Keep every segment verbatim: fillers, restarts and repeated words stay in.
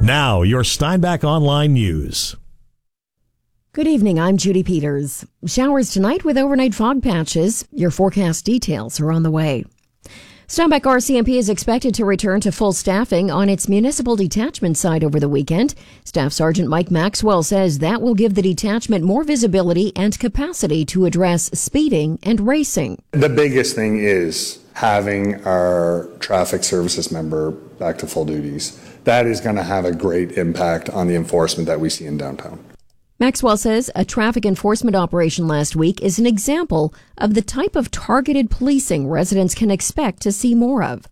Now, your Steinbach Online News. Good evening, I'm Judy Peters. Showers tonight with overnight fog patches. Your forecast details are on the way. Steinbach R C M P is expected to return to full staffing on its municipal detachment side over the weekend. Staff Sergeant Mike Maxwell says that will give the detachment more visibility and capacity to address speeding and racing. The biggest thing is having our traffic services member back to full duties. That is going to have a great impact on the enforcement that we see in downtown. Maxwell says a traffic enforcement operation last week is an example of the type of targeted policing residents can expect to see more of.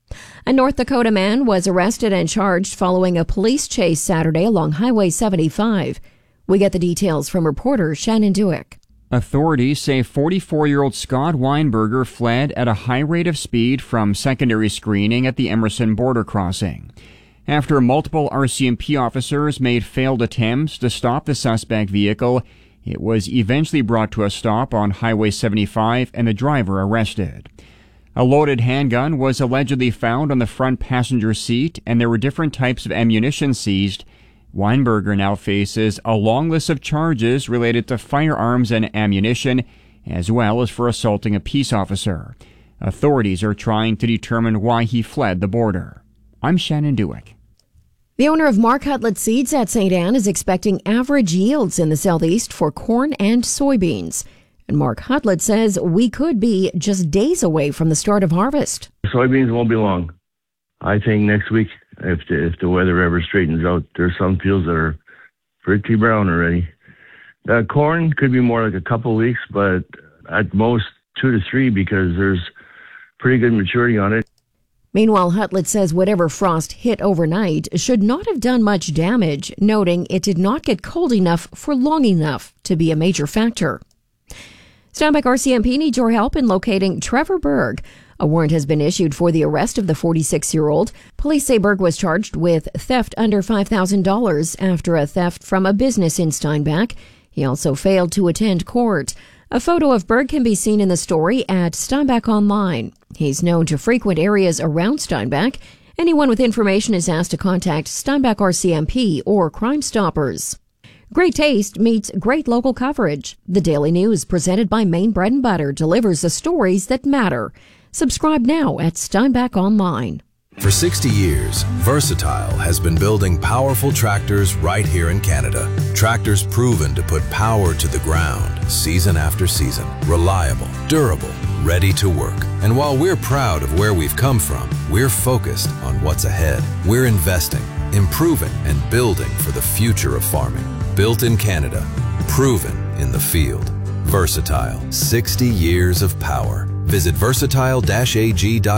A North Dakota man was arrested and charged following a police chase Saturday along Highway seventy-five. We get the details from reporter Shannon Dewick. Authorities say forty-four-year-old Scott Weinberger fled at a high rate of speed from secondary screening at the Emerson border crossing. After multiple R C M P officers made failed attempts to stop the suspect vehicle, it was eventually brought to a stop on Highway seventy-five and the driver arrested. A loaded handgun was allegedly found on the front passenger seat, and there were different types of ammunition seized. Weinberger now faces a long list of charges related to firearms and ammunition, as well as for assaulting a peace officer. Authorities are trying to determine why he fled the border. I'm Shannon Dewick. The owner of Mark Hutlett Seeds at Saint Anne is expecting average yields in the southeast for corn and soybeans. And Mark Hutlett says we could be just days away from the start of harvest. Soybeans won't be long. I think next week, if the, if the weather ever straightens out, there's some fields that are pretty brown already. Uh, corn could be more like a couple weeks, but at most two to three because there's pretty good maturity on it. Meanwhile, Hutlett says whatever frost hit overnight should not have done much damage, noting it did not get cold enough for long enough to be a major factor. Steinbach R C M P needs your help in locating Trevor Berg. A warrant has been issued for the arrest of the forty-six-year-old. Police say Berg was charged with theft under five thousand dollars after a theft from a business in Steinbach. He also failed to attend court. A photo of Berg can be seen in the story at Steinbach Online. He's known to frequent areas around Steinbach. Anyone with information is asked to contact Steinbach R C M P or Crime Stoppers. Great taste meets great local coverage. The Daily News, presented by Maine Bread and Butter, delivers the stories that matter. Subscribe now at Steinbach Online. For sixty years, Versatile has been building powerful tractors right here in Canada. Tractors proven to put power to the ground season after season. Reliable, durable, ready to work. And while we're proud of where we've come from, we're focused on what's ahead. We're investing, improving, and building for the future of farming. Built in Canada, proven in the field. Versatile, sixty years of power. Visit versatile dash a g dot com.